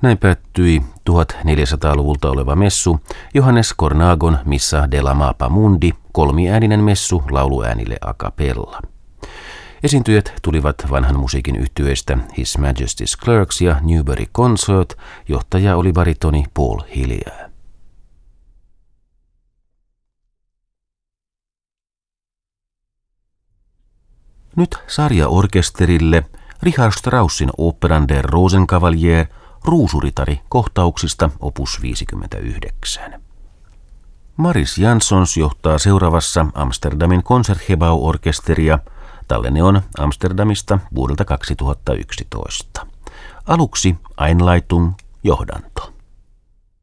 Näin päättyi 1400-luvulta oleva messu Johannes Cornagon Missa della Mappa Mundi, kolmiääninen messu lauluäänille a cappella. Esiintyjät tulivat vanhan musiikin yhtyeestä His Majesty's Clerks ja Newbury Consort, johtaja oli baritoni Paul Hillier. Nyt sarjaorkesterille Richard Straussin oopperan Der Rosenkavalier, Ruusuritari kohtauksista opus 59. Maris Jansons johtaa seuraavassa Amsterdamin Concertgebouw-orkesteria. Tallenne on Amsterdamista vuodelta 2011. Aluksi Einleitung, johdanto.